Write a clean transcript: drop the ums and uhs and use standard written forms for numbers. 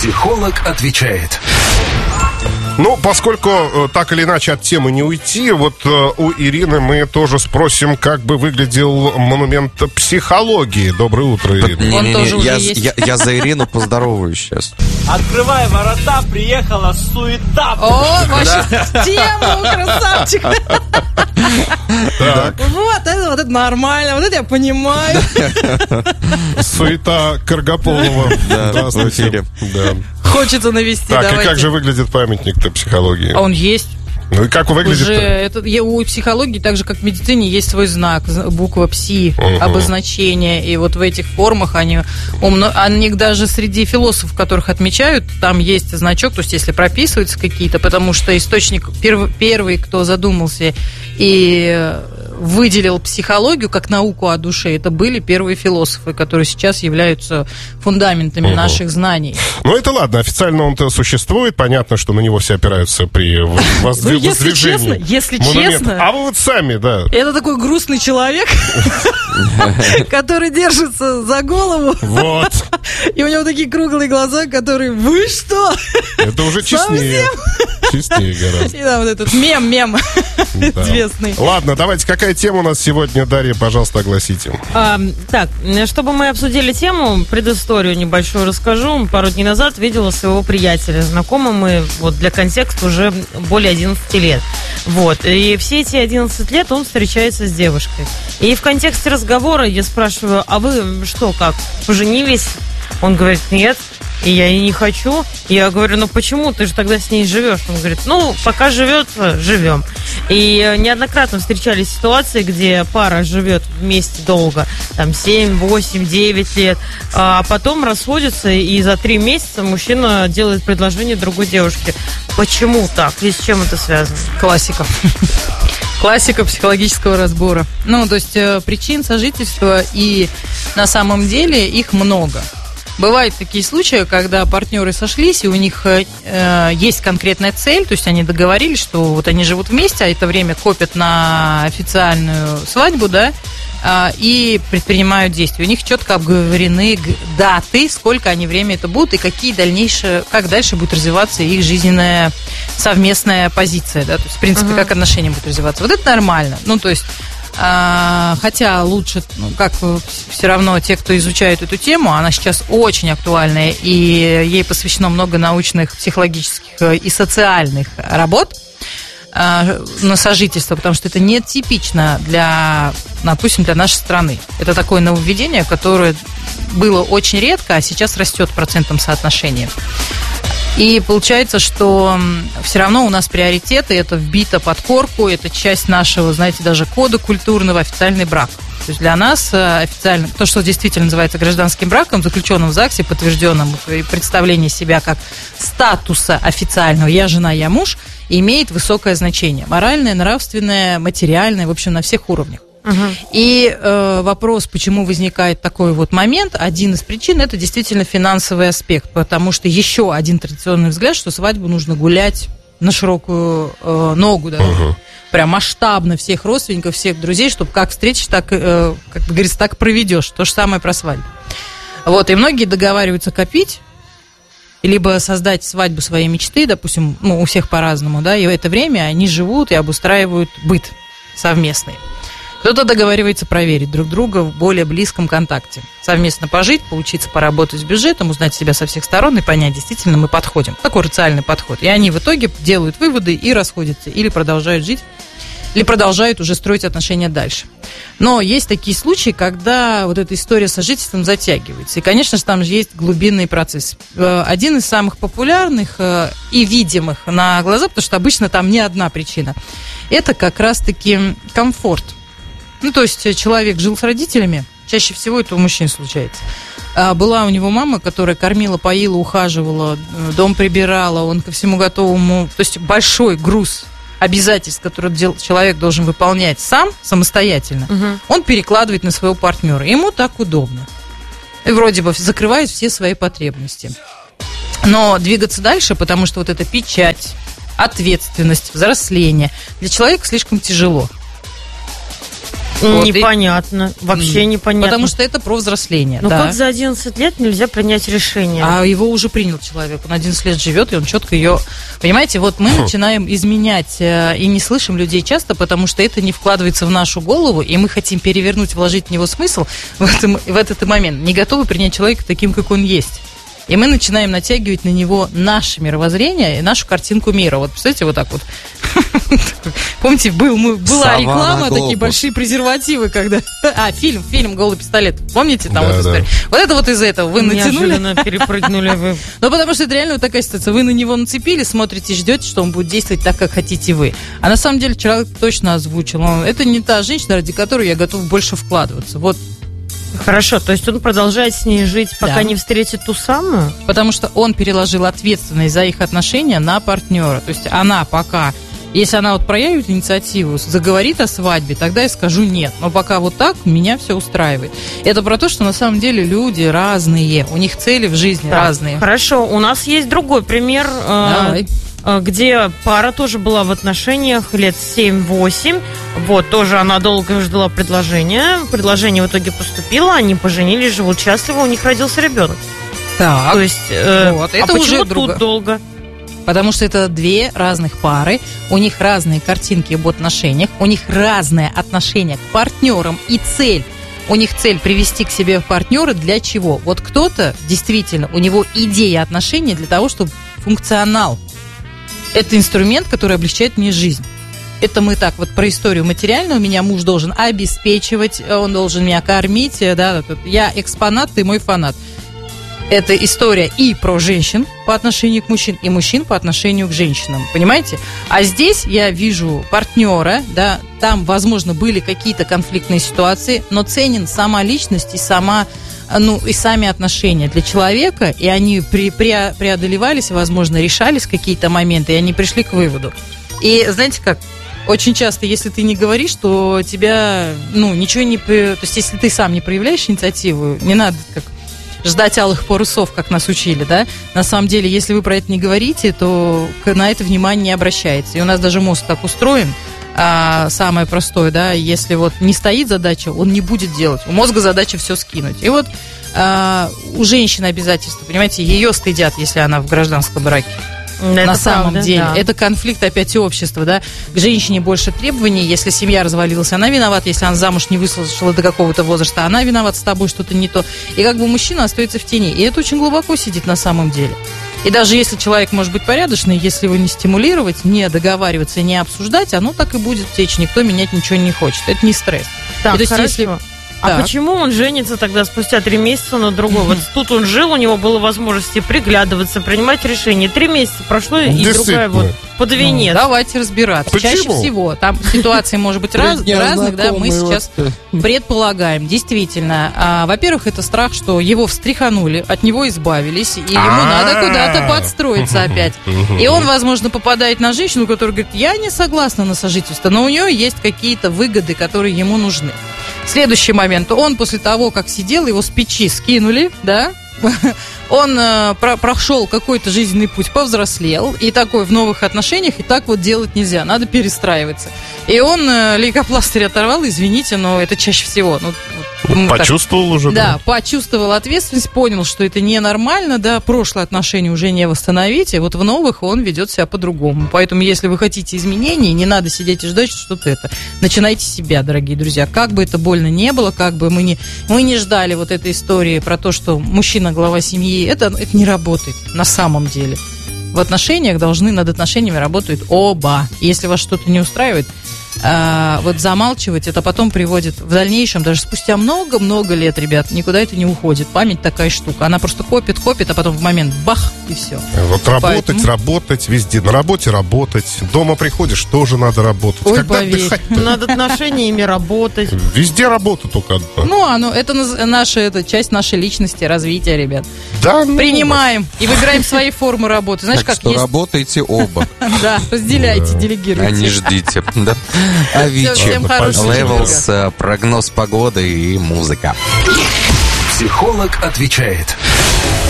Психолог отвечает. Ну, поскольку так или иначе от темы не уйти, вот у Ирины мы тоже спросим, как бы выглядел монумент психологии. Доброе утро, Ирина. Он тоже уже есть. Я за Ирину поздороваюсь сейчас. Открывай ворота, приехала суета. О, вообще тему, красавчик. Вот это нормально, вот это я понимаю. Суета Каргополова. Да, в эфире. Хочется навести, так, давайте. и как же выглядит памятник-то психологии? Он есть. Ну и как выглядит-то? У психологии, так же как в медицине, есть свой знак, буква ПСИ, обозначение. И вот в этих формах они даже среди философов, которых отмечают, там есть значок, то есть если прописываются какие-то, потому что источник, первый, кто задумался и выделил психологию как науку о душе, это были первые философы, которые сейчас являются фундаментами наших знаний. Ну это ладно, официально он-то существует, понятно, что на него все опираются при воздвижении. Если честно, а вы вот сами, да. Это такой грустный человек, который держится за голову. Вот. И у него такие круглые глаза, которые, вы что? Это уже честнее. Честнее гораздо. И да, вот этот мем известный. Ладно, давайте, какая тема у нас сегодня, Дарья, пожалуйста, огласите. Так, чтобы мы обсудили тему, предысторию небольшую расскажу. Пару дней назад видела своего приятеля. Знакомы мы, вот для контекста, уже более 11 лет. Вот. И все эти 11 лет он встречается с девушкой. И в контексте разговора я спрашиваю, а вы что, как, поженились? Он говорит, нет. И я и не хочу. Я говорю, ну почему? Ты же тогда с ней живешь. Он говорит, ну, пока живет, живем. И неоднократно встречались ситуации, где пара живет вместе долго, там 7, 8, 9 лет, а потом расходятся, и за 3 месяца мужчина делает предложение другой девушке. Почему так? И с чем это связано? Классика. Классика психологического разбора. Ну, то есть причин сожительства, и на самом деле их много. Бывают такие случаи, когда партнеры сошлись, и у них есть конкретная цель, то есть они договорились, что вот они живут вместе, а это время копят на официальную свадьбу, да, и предпринимают действия. У них четко обговорены даты, сколько они время это будут, и как дальше будет развиваться их жизненная совместная позиция, да, то есть, в принципе, как отношения будут развиваться. Вот это нормально. Ну, то есть хотя лучше, все равно те, кто изучает эту тему, она сейчас очень актуальная, и ей посвящено много научных, психологических и социальных работ на сожительство, потому что это нетипично допустим, для нашей страны. Это такое нововведение, которое было очень редко, а сейчас растет в процентном соотношении. И получается, что все равно у нас приоритеты, это вбито под корку, это часть нашего, знаете, даже кода культурного, официальный брак. То есть для нас официально, то, что действительно называется гражданским браком, заключенным в ЗАГСе, подтвержденным и представление себя как статуса официального «я жена, я муж», имеет высокое значение. Моральное, нравственное, материальное, в общем, на всех уровнях. И вопрос, почему возникает такой вот момент, один из причин, это действительно финансовый аспект, потому что еще один традиционный взгляд, что свадьбу нужно гулять на широкую ногу, да, прям масштабно всех родственников, всех друзей, чтобы как встретишь, так, как говорится, так проведешь. То же самое про свадьбу. Вот, и многие договариваются копить, либо создать свадьбу своей мечты, допустим, у всех по-разному, да, и в это время они живут и обустраивают быт совместный. Кто-то договаривается проверить друг друга в более близком контакте. Совместно пожить, поучиться поработать с бюджетом, узнать себя со всех сторон и понять, действительно мы подходим. Такой рациональный подход. И они в итоге делают выводы и расходятся. Или продолжают жить, или продолжают уже строить отношения дальше. Но есть такие случаи, когда вот эта история с сожительством затягивается. И, конечно же, там же есть глубинный процесс. Один из самых популярных и видимых на глаза, потому что обычно там не одна причина. Это как раз-таки комфорт. Ну, то есть человек жил с родителями, чаще всего это у мужчин случается. Была у него мама, которая кормила, поила, ухаживала, дом прибирала, он ко всему готовому. То есть большой груз обязательств, которые человек должен выполнять самостоятельно, он перекладывает на своего партнера. Ему так удобно. И вроде бы закрывает все свои потребности. Но двигаться дальше, потому что вот эта печать, ответственность, взросление для человека слишком тяжело. Непонятно. Вообще непонятно. Потому что это про взросление. Ну как за 11 лет нельзя принять решение? А его уже принял человек. Он 11 лет живет, и он четко ее... Понимаете, вот мы начинаем изменять и не слышим людей часто, потому что это не вкладывается в нашу голову, и мы хотим перевернуть, вложить в него смысл в этот момент. Не готовы принять человека таким, как он есть. И мы начинаем натягивать на него наше мировоззрение и нашу картинку мира. Вот, представляете, вот так вот. Помните, была реклама, такие большие презервативы, когда... фильм «Голый пистолет». Помните там вот историю? Вот это вот из этого вы натянули. Неожиданно перепрыгнули вы. Ну, потому что это реально вот такая ситуация. Вы на него нацепили, смотрите, ждете, что он будет действовать так, как хотите вы. А на самом деле человек точно озвучил. Это не та женщина, ради которой я готов больше вкладываться. Вот. Хорошо, то есть он продолжает с ней жить, пока не встретит ту самую? Потому что он переложил ответственность за их отношения на партнера. То есть она пока, если она вот проявит инициативу, заговорит о свадьбе, тогда я скажу нет. Но пока вот так, меня все устраивает. Это про то, что на самом деле люди разные, у них цели в жизни разные. Хорошо, у нас есть другой пример. Давай. Где пара тоже была в отношениях лет 7-8. Вот, тоже она долго ждала предложения. Предложение в итоге поступило, они поженились, живут счастливо, у них родился ребенок. Так. То есть, это почему уже тут долго? Потому что это две разных пары, у них разные картинки об отношениях, у них разное отношение к партнерам и цель. У них цель привести к себе партнера для чего? Вот кто-то, действительно, у него идея отношений для того, чтобы функционал. Это инструмент, который облегчает мне жизнь. Это мы так вот про историю материальную. Меня муж должен обеспечивать, он должен меня кормить. Да, я экспонат, ты мой фанат. Это история и про женщин по отношению к мужчинам, и мужчин по отношению к женщинам. Понимаете? А здесь я вижу партнера, да, там, возможно, были какие-то конфликтные ситуации, но ценен сама личность и и сами отношения для человека, и они преодолевались, возможно, решались какие-то моменты, и они пришли к выводу. И знаете как, очень часто, если ты не говоришь, то тебя, ничего не... То есть, если ты сам не проявляешь инициативу, не надо ждать алых парусов, как нас учили, да? На самом деле, если вы про это не говорите, то на это внимание не обращается. И у нас даже мозг так устроен, самое простое, да, если вот не стоит задача, он не будет делать. У мозга задача все скинуть. И вот у женщины обязательства, понимаете, ее стыдят, если она в гражданском браке. Это на самом правда, деле. Да. Это конфликт опять общества, да. К женщине больше требований, если семья развалилась, она виновата, если она замуж не выслушала до какого-то возраста, она виновата, с тобой что-то не то. И как бы мужчина остается в тени. И это очень глубоко сидит на самом деле. И даже если человек может быть порядочный, если его не стимулировать, не договариваться, не обсуждать, оно так и будет течь. Никто менять ничего не хочет. Это не стресс. Так, и, то есть, хорошо. А почему он женится тогда спустя 3 месяца на другой? Вот тут он жил, у него было возможности приглядываться, принимать решения. 3 месяца прошло, и другая вот под венец. Давайте разбираться. Почему? Чаще всего там ситуации может быть разных, да, мы сейчас предполагаем. Действительно, во-первых, это страх, что его встряханули, от него избавились, и ему надо куда-то подстроиться опять. И он, возможно, попадает на женщину, которая говорит, я не согласна на сожительство, но у нее есть какие-то выгоды, которые ему нужны. Следующий момент. Он после того, как сидел, его с печи скинули, да, он прошел какой-то жизненный путь, повзрослел, и такой в новых отношениях, и так вот делать нельзя, надо перестраиваться. И он лейкопластырь оторвал, извините, но это чаще всего. Почувствовал уже? Да, почувствовал ответственность, понял, что это ненормально, да, прошлые отношения уже не восстановить, и вот в новых он ведет себя по-другому. Поэтому, если вы хотите изменений, не надо сидеть и ждать что-то это. Начинайте с себя, дорогие друзья. Как бы это больно не было, как бы мы не ждали вот этой истории про то, что мужчина глава семьи, это не работает на самом деле. В отношениях над отношениями работают оба. И если вас что-то не устраивает, вот замалчивать, это потом приводит в дальнейшем, даже спустя много-много лет, ребят, никуда это не уходит. Память такая штука. Она просто копит, а потом в момент бах, и все. Вот работать везде. На работе работать. Дома приходишь, тоже надо работать. Ой, когда отдыхать-то? Над отношениями работать. Везде работа только одна. Это часть нашей личности, развития, ребят. Да, принимаем и выбираем свои формы работы. Знаешь, так как что есть... работайте оба. Да, разделяйте, делегируйте. А не ждите. Авичи, Левелс, прогноз погоды и музыка. Психолог отвечает.